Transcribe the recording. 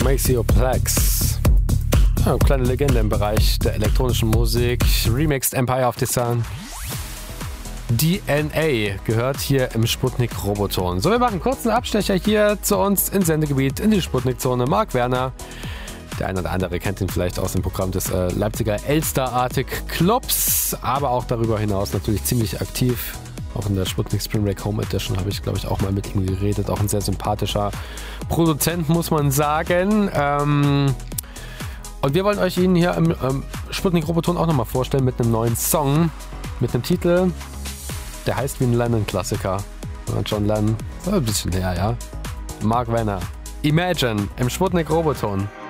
Maceo Plex. Ja, kleine Legende im Bereich der elektronischen Musik. Remixed Empire of the Sun. DNA gehört hier im Sputnik Roboton. So, wir machen einen kurzen Abstecher hier zu uns ins Sendegebiet, in die Sputnik-Zone. Marc Werner, der eine oder andere kennt ihn vielleicht aus dem Programm des Leipziger Elster-Arctic Clubs, aber auch darüber hinaus natürlich ziemlich aktiv. Auch in der Sputnik Spring Break Home Edition habe ich, glaube ich, auch mal mit ihm geredet. Auch ein sehr sympathischer Produzent, muss man sagen. Und wir wollen euch ihn hier im Sputnik Roboton auch nochmal vorstellen mit einem neuen Song, mit einem Titel, der heißt wie ein Lennon-Klassiker. John Lennon, ein bisschen her, ja. Marc Werner. Imagine im Sputnik Roboton.